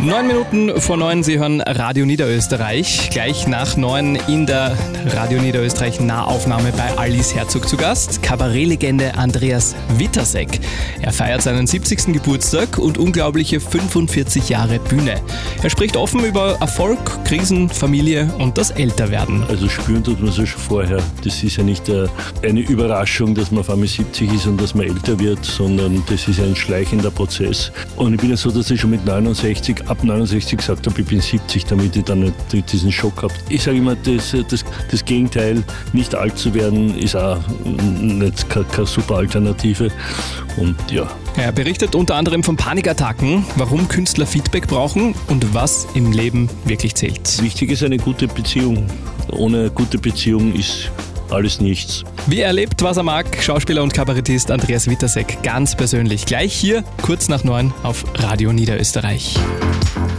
9 Minuten vor 9, Sie hören Radio Niederösterreich. Gleich nach 9 in der Radio Niederösterreich Nahaufnahme bei Alice Herzog zu Gast. Kabarettlegende Andreas Witasek. Er feiert seinen 70. Geburtstag und unglaubliche 45 Jahre Bühne. Er spricht offen über Erfolg, Krisen, Familie und das Älterwerden. Also spüren tut man es ja schon vorher. Das ist ja nicht eine Überraschung, dass man auf einmal 70 ist und dass man älter wird, sondern das ist ein schleichender Prozess. Und ich bin ja so, dass ich schon mit ab 69 gesagt habe, ich bin 70, damit ich dann nicht diesen Schock habe. Ich sage immer, das Gegenteil, nicht alt zu werden, ist auch nicht keine super Alternative. Und ja. Er berichtet unter anderem von Panikattacken, warum Künstler Feedback brauchen und was im Leben wirklich zählt. Wichtig ist eine gute Beziehung. Ohne eine gute Beziehung ist alles nichts. Wie er lebt, was er mag, Schauspieler und Kabarettist Andreas Witasek ganz persönlich. Gleich hier, kurz nach 9 auf Radio Niederösterreich.